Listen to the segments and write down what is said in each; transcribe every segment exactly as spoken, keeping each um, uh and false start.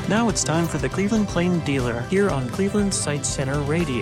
Now it's time for the Cleveland Plain Dealer here on Cleveland Sight Center Radio.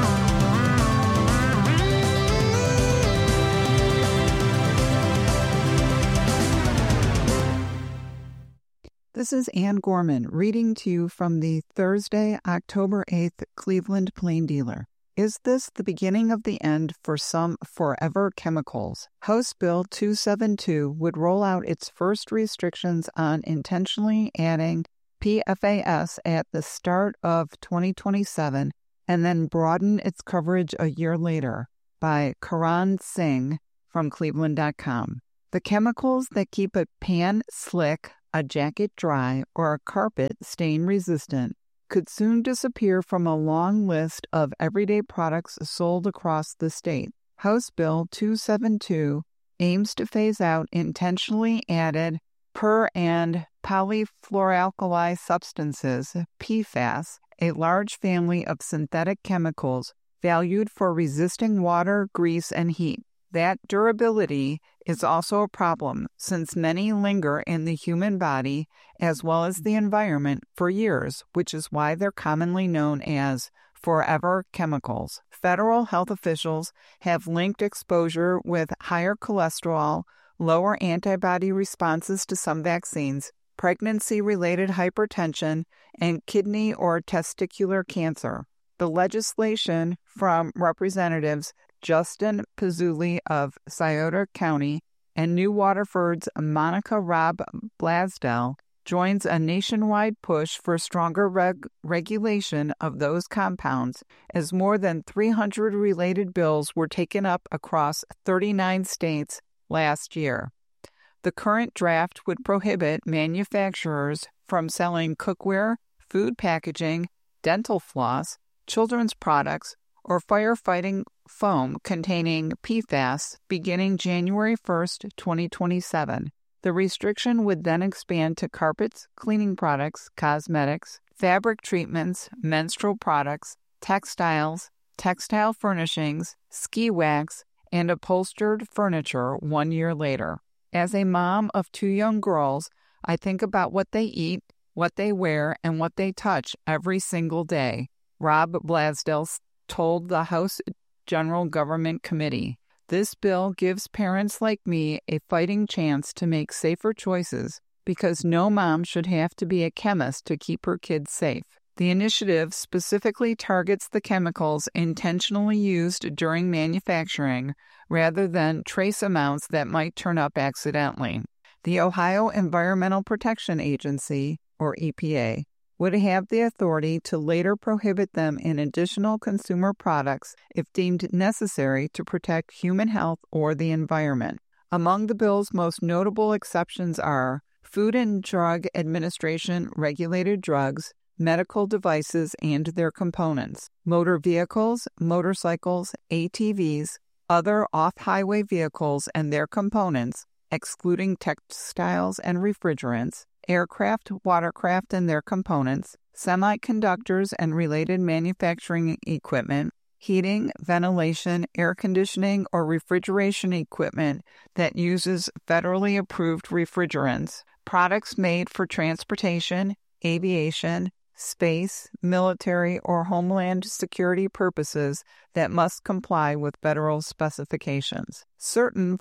This is Ann Gorman reading to you from the Thursday, October eighth Cleveland Plain Dealer. Is this the beginning of the end for some forever chemicals? House Bill two seventy-two would roll out its first restrictions on intentionally adding P F A S at the start of twenty twenty-seven and then broaden its coverage a year later, by Karan Singh from Cleveland dot com. The chemicals that keep a pan slick, a jacket dry, or a carpet stain resistant could soon disappear from a long list of everyday products sold across the state. House Bill two seventy-two aims to phase out intentionally added per- and polyfluoroalkyl substances, P FAS, a large family of synthetic chemicals valued for resisting water, grease, and heat. That durability is also a problem since many linger in the human body as well as the environment for years, which is why they're commonly known as forever chemicals. Federal health officials have linked exposure with higher cholesterol, lower antibody responses to some vaccines, pregnancy-related hypertension, and kidney or testicular cancer. The legislation from Representatives Justin Pizzulli of Scioto County and New Waterford's Monica Robb Blasdell joins a nationwide push for stronger reg- regulation of those compounds, as more than three hundred related bills were taken up across thirty-nine states last year. The current draft would prohibit manufacturers from selling cookware, food packaging, dental floss, children's products, or firefighting foam containing P FAS beginning January first, twenty twenty-seven. The restriction would then expand to carpets, cleaning products, cosmetics, fabric treatments, menstrual products, textiles, textile furnishings, ski wax, and upholstered furniture one year later. As a mom of two young girls, I think about what they eat, what they wear, and what they touch every single day, Rob Blasdell told the House General Government Committee. This bill gives parents like me a fighting chance to make safer choices because no mom should have to be a chemist to keep her kids safe. The initiative specifically targets the chemicals intentionally used during manufacturing rather than trace amounts that might turn up accidentally. The Ohio Environmental Protection Agency, or E P A, would have the authority to later prohibit them in additional consumer products if deemed necessary to protect human health or the environment. Among the bill's most notable exceptions are Food and Drug Administration regulated drugs, medical devices and their components, motor vehicles, motorcycles, A T Vs, other off-highway vehicles and their components, excluding textiles and refrigerants, aircraft, watercraft and their components, semiconductors and related manufacturing equipment, heating, ventilation, air conditioning, or refrigeration equipment that uses federally approved refrigerants, products made for transportation, aviation, space, military, or homeland security purposes that must comply with federal specifications. Certain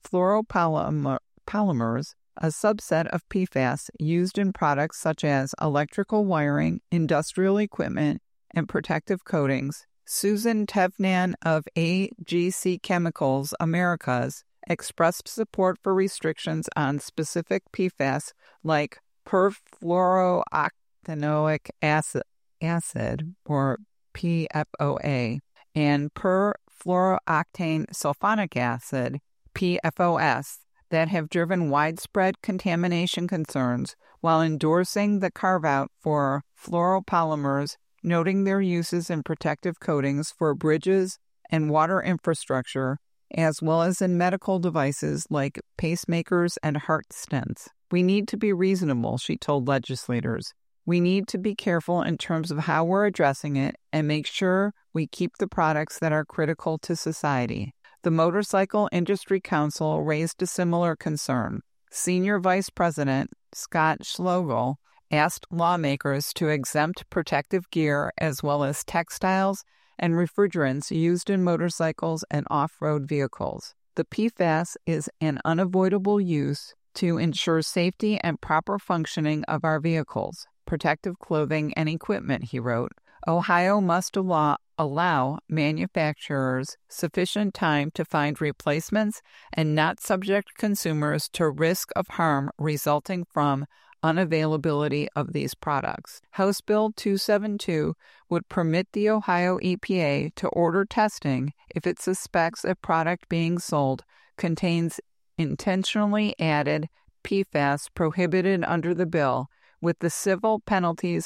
fluoropolymers, a subset of P FAS used in products such as electrical wiring, industrial equipment, and protective coatings. Susan Tevnan of A G C Chemicals Americas expressed support for restrictions on specific P FAS like perfluorooctanoic acid, acid or P F O A, and perfluorooctane sulfonic acid, P F O S, that have driven widespread contamination concerns while endorsing the carve-out for fluoropolymers, noting their uses in protective coatings for bridges and water infrastructure, as well as in medical devices like pacemakers and heart stents. We need to be reasonable, she told legislators. We need to be careful in terms of how we're addressing it and make sure we keep the products that are critical to society. The Motorcycle Industry Council raised a similar concern. Senior Vice President Scott Schlogel asked lawmakers to exempt protective gear as well as textiles and refrigerants used in motorcycles and off-road vehicles. The P FAS is an unavoidable use to ensure safety and proper functioning of our vehicles, protective clothing, and equipment, he wrote. Ohio must allow, allow manufacturers sufficient time to find replacements and not subject consumers to risk of harm resulting from unavailability of these products. House Bill two seventy-two would permit the Ohio E P A to order testing if it suspects a product being sold contains intentionally added P FAS prohibited under the bill, with the civil penalties